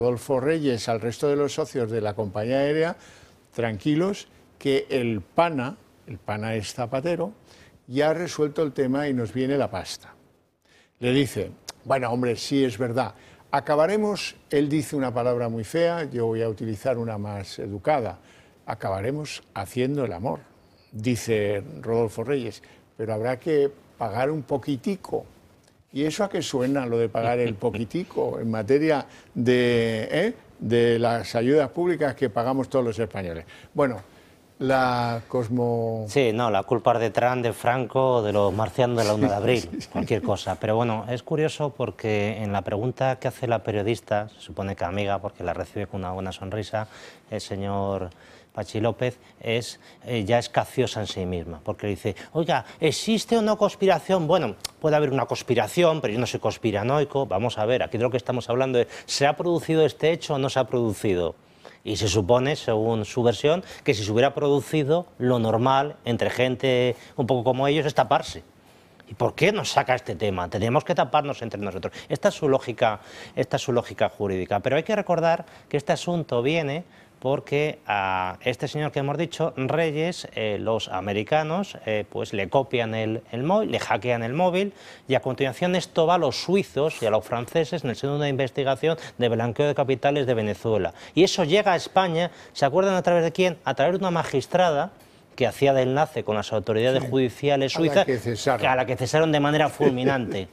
Rodolfo Reyes al resto de los socios de la compañía aérea, tranquilos, que el pana es Zapatero, ya ha resuelto el tema y nos viene la pasta. Le dice, bueno, hombre, sí es verdad, acabaremos, él dice una palabra muy fea, yo voy a utilizar una más educada, acabaremos haciendo el amor, dice Rodolfo Reyes, pero habrá que pagar un poquitico. ¿Y eso a qué suena lo de pagar el poquitico en materia de las ayudas públicas que pagamos todos los españoles? Bueno, la cosmo... Sí, no, la culpa es de Trump, de Franco, de los marcianos de la 1 de abril, cualquier cosa. Pero bueno, es curioso porque en la pregunta que hace la periodista, se supone que amiga, porque la recibe con una buena sonrisa, el señor Patxi López, ya es capciosa en sí misma, porque dice, oiga, ¿existe o no conspiración? Bueno, puede haber una conspiración, pero yo no soy conspiranoico. Vamos a ver, aquí de lo que estamos hablando es, ¿se ha producido este hecho o no se ha producido? Y se supone, según su versión, que si se hubiera producido, lo normal entre gente un poco como ellos es taparse. ¿Y por qué nos saca este tema? Tenemos que taparnos entre nosotros. Esta es su lógica jurídica. Pero hay que recordar que este asunto viene porque a este señor que hemos dicho, Reyes, los americanos pues le copian el móvil, le hackean el móvil, y a continuación esto va a los suizos y a los franceses en el seno de una investigación de blanqueo de capitales de Venezuela. Y eso llega a España, ¿se acuerdan a través de quién? A través de una magistrada que hacía de enlace con las autoridades judiciales suizas, a la que cesaron de manera fulminante.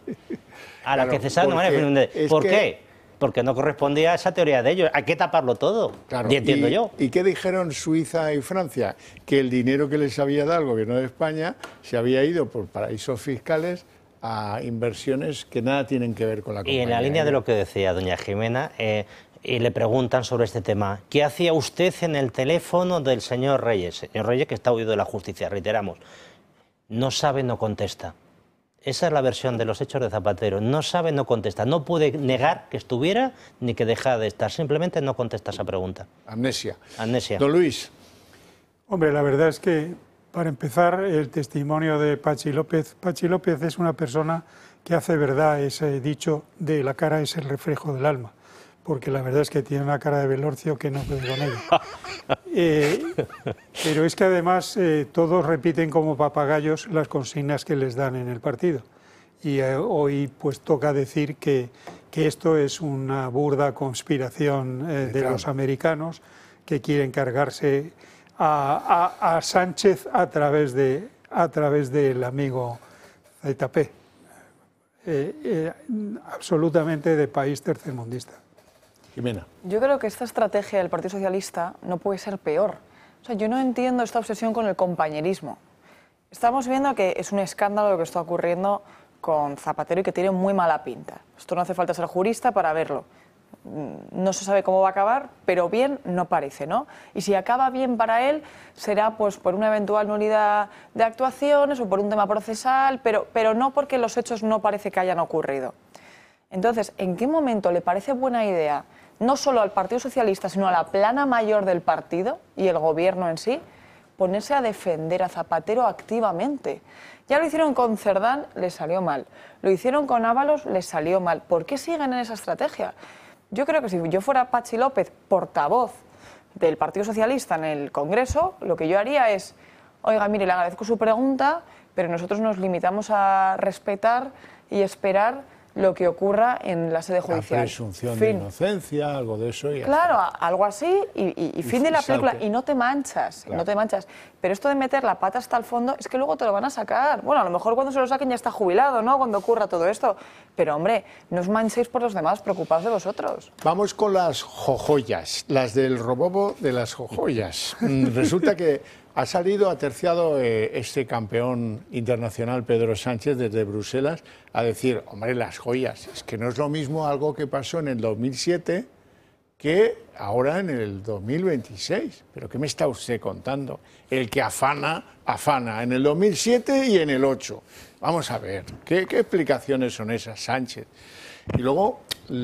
A la que cesaron de manera fulminante. ¿Por qué? Porque no correspondía a esa teoría de ellos. Hay que taparlo todo, claro, y entiendo yo. ¿Y qué dijeron Suiza y Francia? Que el dinero que les había dado el gobierno de España se había ido por paraísos fiscales a inversiones que nada tienen que ver con la compañía. Y en la línea de lo que decía doña Jimena, y le preguntan sobre este tema, ¿qué hacía usted en el teléfono del señor Reyes? Señor Reyes, que está huido de la justicia, reiteramos. No sabe, no contesta. Esa es la versión de los hechos de Zapatero. No sabe, no contesta. No puede negar que estuviera ni que dejara de estar. Simplemente no contesta esa pregunta. Amnesia. Amnesia. Don Luis. Hombre, la verdad es que, para empezar, el testimonio de Patxi López es una persona que hace verdad ese dicho de la cara es el reflejo del alma, porque la verdad es que tiene una cara de Velorcio que no puede con ella. Pero es que además todos repiten como papagayos las consignas que les dan en el partido. Y hoy pues toca decir que esto es una burda conspiración de los americanos que quieren cargarse a Sánchez a través del amigo ZP. Absolutamente de país tercermundista. Jimena. Yo creo que esta estrategia del Partido Socialista no puede ser peor. O sea, yo no entiendo esta obsesión con el compañerismo. Estamos viendo que es un escándalo lo que está ocurriendo con Zapatero y que tiene muy mala pinta. Esto no hace falta ser jurista para verlo. No se sabe cómo va a acabar, pero bien no parece, ¿no? Y si acaba bien para él, será pues por una eventual nulidad de actuaciones o por un tema procesal, pero no porque los hechos no parece que hayan ocurrido. Entonces, ¿en qué momento le parece buena idea, no solo al Partido Socialista, sino a la plana mayor del partido y el gobierno en sí, ponerse a defender a Zapatero activamente? Ya lo hicieron con Cerdán, les salió mal. Lo hicieron con Ábalos, les salió mal. ¿Por qué siguen en esa estrategia? Yo creo que si yo fuera Patxi López, portavoz del Partido Socialista en el Congreso, lo que yo haría es, oiga, mire, le agradezco su pregunta, pero nosotros nos limitamos a respetar y esperar lo que ocurra en la sede judicial. La presunción de inocencia, algo de eso. Claro, algo así y fin de la película. Y no te manchas, claro. No te manchas. Pero esto de meter la pata hasta el fondo es que luego te lo van a sacar. Bueno, a lo mejor cuando se lo saquen ya está jubilado, ¿no? Cuando ocurra todo esto. Pero, hombre, no os manchéis por los demás, preocupaos de vosotros. Vamos con las jojoyas, las del robobo de las jojoyas. Resulta que ha salido aterciado este campeón internacional Pedro Sánchez desde Bruselas a decir, hombre, las joyas, es que no es lo mismo algo que pasó en el 2007 que ahora en el 2026. ¿Pero qué me está usted contando? El que afana, afana en el 2007 y en el 8. Vamos a ver, ¿qué explicaciones son esas, Sánchez? Y luego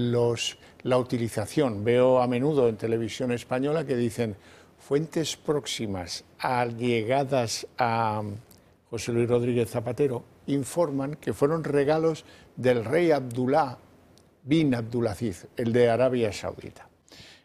la utilización. Veo a menudo en televisión española que dicen fuentes próximas allegadas a José Luis Rodríguez Zapatero informan que fueron regalos del rey Abdullah bin Abdulaziz, el de Arabia Saudita.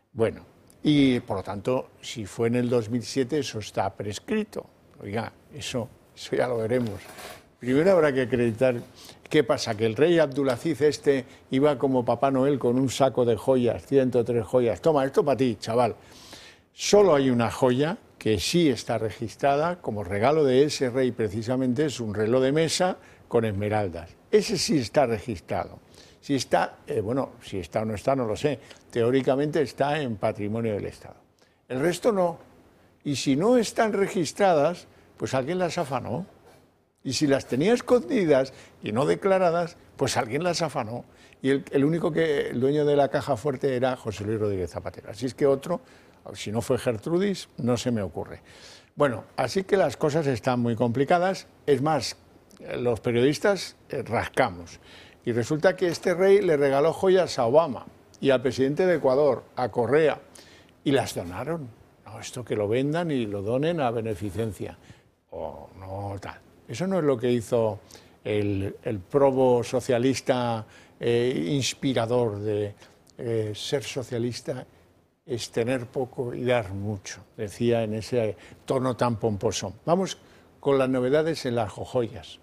Bueno, y por lo tanto, si fue en el 2007, eso está prescrito. Oiga, eso ya lo veremos. Primero habrá que acreditar qué pasa, que el rey Abdulaziz iba como Papá Noel con un saco de joyas, 103 joyas. Toma, esto para ti, chaval. Solo hay una joya que sí está registrada como regalo de ese rey, precisamente es un reloj de mesa con esmeraldas. Ese sí está registrado. Si está, si está o no está, no lo sé. Teóricamente está en patrimonio del Estado. El resto no. Y si no están registradas, pues alguien las afanó. Y si las tenía escondidas y no declaradas, pues alguien las afanó. Y el dueño de la caja fuerte era José Luis Rodríguez Zapatero. Así es que otro, si no fue Gertrudis, no se me ocurre. Bueno, así que las cosas están muy complicadas. Es más, los periodistas rascamos. Y resulta que este rey le regaló joyas a Obama y al presidente de Ecuador, a Correa, y las donaron. No, esto que lo vendan y lo donen a beneficencia. O no tal. Eso no es lo que hizo el probo socialista inspirador de ser socialista es tener poco y dar mucho, decía en ese tono tan pomposo. Vamos con las novedades en las joyas.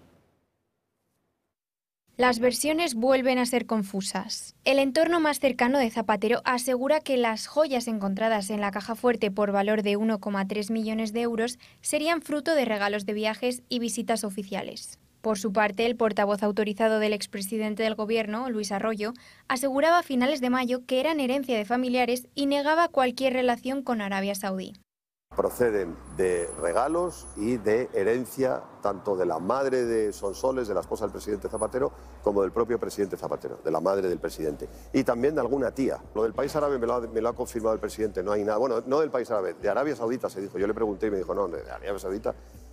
Las versiones vuelven a ser confusas. El entorno más cercano de Zapatero asegura que las joyas encontradas en la caja fuerte por valor de 1,3 millones de euros serían fruto de regalos de viajes y visitas oficiales. Por su parte, el portavoz autorizado del expresidente del Gobierno, Luis Arroyo, aseguraba a finales de mayo que eran herencia de familiares y negaba cualquier relación con Arabia Saudí. Proceden de regalos y de herencia tanto de la madre de Sonsoles, de la esposa del presidente Zapatero, como del propio presidente Zapatero, de la madre del presidente. Y también de alguna tía. Lo del país árabe me lo ha confirmado el presidente, no hay nada. Bueno, no del país árabe, de Arabia Saudita se dijo. Yo le pregunté y me dijo, no, de Arabia Saudita.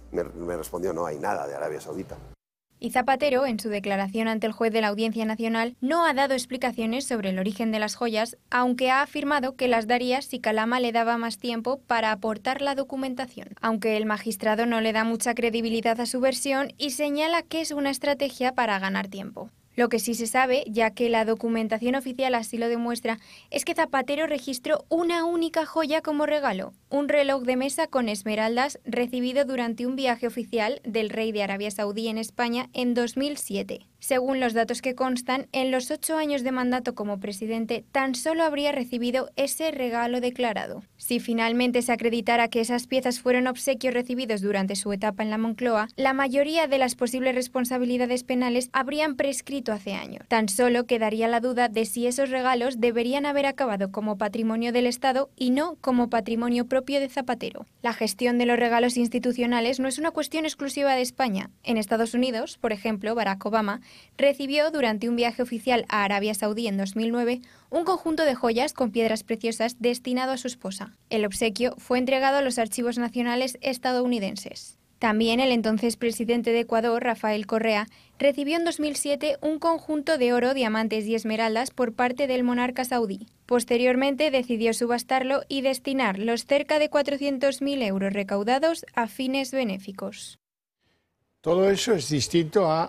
Me respondió, no hay nada de Arabia Saudita. Y Zapatero, en su declaración ante el juez de la Audiencia Nacional, no ha dado explicaciones sobre el origen de las joyas, aunque ha afirmado que las daría si Calama le daba más tiempo para aportar la documentación. Aunque el magistrado no le da mucha credibilidad a su versión y señala que es una estrategia para ganar tiempo. Lo que sí se sabe, ya que la documentación oficial así lo demuestra, es que Zapatero registró una única joya como regalo, un reloj de mesa con esmeraldas recibido durante un viaje oficial del rey de Arabia Saudí en España en 2007. Según los datos que constan, en los 8 años de mandato como presidente tan solo habría recibido ese regalo declarado. Si finalmente se acreditara que esas piezas fueron obsequios recibidos durante su etapa en la Moncloa, la mayoría de las posibles responsabilidades penales habrían prescrito hace años. Tan solo quedaría la duda de si esos regalos deberían haber acabado como patrimonio del Estado y no como patrimonio propio de Zapatero. La gestión de los regalos institucionales no es una cuestión exclusiva de España. En Estados Unidos, por ejemplo, Barack Obama recibió durante un viaje oficial a Arabia Saudí en 2009 un conjunto de joyas con piedras preciosas destinado a su esposa. El obsequio fue entregado a los archivos nacionales estadounidenses. También el entonces presidente de Ecuador, Rafael Correa, recibió en 2007 un conjunto de oro, diamantes y esmeraldas por parte del monarca saudí. Posteriormente decidió subastarlo y destinar los cerca de 400.000 euros recaudados a fines benéficos. Todo eso es distinto a...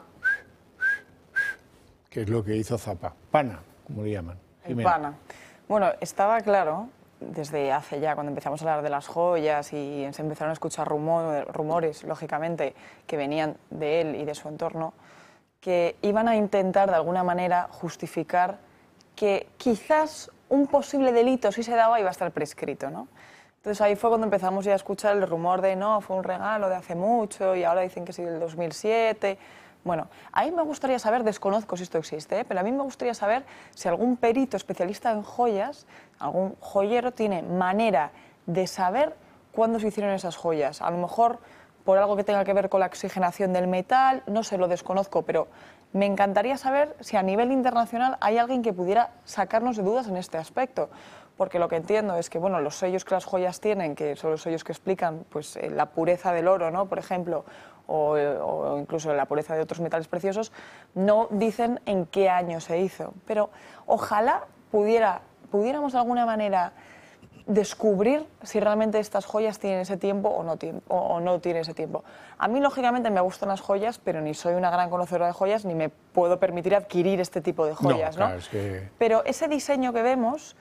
que es lo que hizo Pana, como le llaman. El Pana. Bueno, estaba claro, desde hace ya, cuando empezamos a hablar de las joyas y se empezaron a escuchar rumores, lógicamente, que venían de él y de su entorno, que iban a intentar de alguna manera justificar que quizás un posible delito, si se daba, iba a estar prescrito, ¿no? Entonces ahí fue cuando empezamos ya a escuchar el rumor de no, fue un regalo de hace mucho y ahora dicen que sí del 2007... Bueno, a mí me gustaría saber, desconozco si esto existe, pero a mí me gustaría saber si algún perito especialista en joyas, algún joyero, tiene manera de saber cuándo se hicieron esas joyas. A lo mejor por algo que tenga que ver con la oxigenación del metal, no sé, lo desconozco, pero me encantaría saber si a nivel internacional hay alguien que pudiera sacarnos de dudas en este aspecto. Porque lo que entiendo es que bueno, los sellos que las joyas tienen, que son los sellos que explican pues, la pureza del oro, ¿no? Por ejemplo, o incluso la pureza de otros metales preciosos, no dicen en qué año se hizo. Pero ojalá pudiéramos de alguna manera descubrir si realmente estas joyas tienen ese tiempo o no tienen ese tiempo. A mí, lógicamente, me gustan las joyas, pero ni soy una gran conocedora de joyas, ni me puedo permitir adquirir este tipo de joyas, ¿no? Claro, es que... Pero ese diseño que vemos...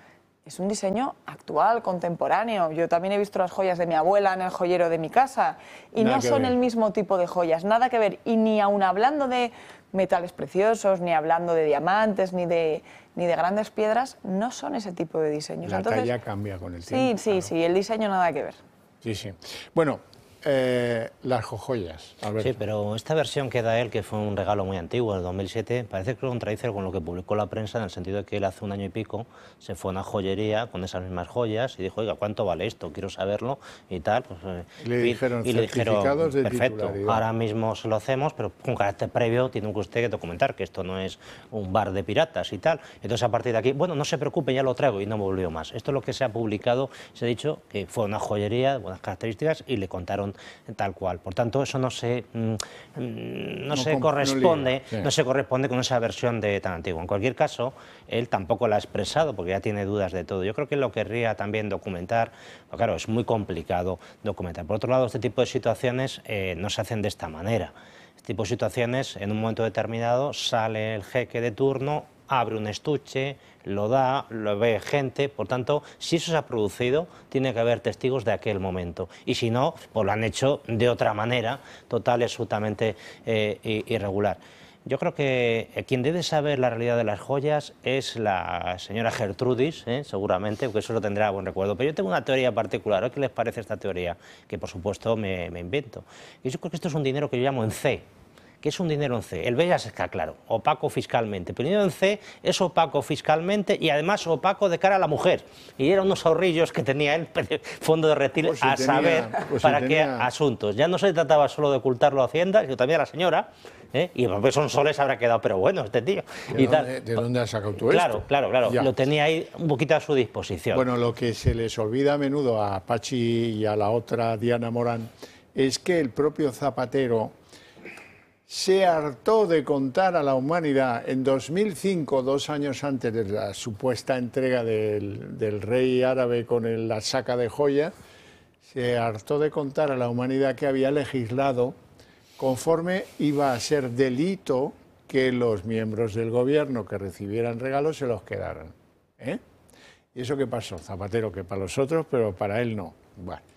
es un diseño actual, contemporáneo. Yo también he visto las joyas de mi abuela en el joyero de mi casa y no son el mismo tipo de joyas, nada que ver. Y ni aun hablando de metales preciosos, ni hablando de diamantes, ni de grandes piedras, no son ese tipo de diseños. La talla cambia con el tiempo. Sí, sí, el diseño nada que ver. Sí, sí. Bueno, las joyas, Alberto. Sí, pero esta versión que da él, que fue un regalo muy antiguo, del 2007, parece que contradice con lo que publicó la prensa, en el sentido de que él hace un año y pico se fue a una joyería con esas mismas joyas y dijo, oiga, ¿cuánto vale esto? Quiero saberlo y tal. Pues, le dijeron certificados de perfecto, titularidad. ahora mismo se lo hacemos, pero con carácter previo tiene usted que documentar que esto no es un bar de piratas y tal. Entonces, a partir de aquí, bueno, no se preocupe, ya lo traigo, y no volvió más. Esto es lo que se ha publicado, se ha dicho que fue una joyería de buenas características y le contaron tal cual. Por tanto, eso no se corresponde, no se corresponde con esa versión de tan antigua. En cualquier caso, él tampoco la ha expresado porque ya tiene dudas de todo. Yo creo que él lo querría también documentar, pero claro, es muy complicado documentar. Por otro lado, este tipo de situaciones no se hacen de esta manera. Este tipo de situaciones, en un momento determinado, sale el jeque de turno, abre un estuche, lo da, lo ve gente, por tanto, si eso se ha producido, tiene que haber testigos de aquel momento. Y si no, pues lo han hecho de otra manera, total y absolutamente irregular. Yo creo que quien debe saber la realidad de las joyas es la señora Gertrudis, seguramente, porque eso lo tendrá a buen recuerdo. Pero yo tengo una teoría particular. ¿Qué les parece esta teoría? Que, por supuesto, me invento. Y yo creo que esto es un dinero que yo llamo en C. ¿Qué es un dinero en C? El B ya se está claro, opaco fiscalmente. Pero el dinero en C es opaco fiscalmente y además opaco de cara a la mujer. Y eran unos ahorrillos que tenía el fondo de retiro saber para qué asuntos. Ya no se trataba solo de ocultarlo a Hacienda, sino también a la señora. Y pues son soles habrá quedado, pero bueno, este tío. ¿De dónde has sacado tú esto? Claro. Ya. Lo tenía ahí un poquito a su disposición. Bueno, lo que se les olvida a menudo a Pachi y a la otra Diana Morán es que el propio Zapatero se hartó de contar a la humanidad en 2005, 2 años antes de la supuesta entrega del rey árabe con la saca de joyas, se hartó de contar a la humanidad que había legislado conforme iba a ser delito que los miembros del gobierno que recibieran regalos se los quedaran. ¿Y eso qué pasó? Zapatero, que para los otros, pero para él no. Bueno.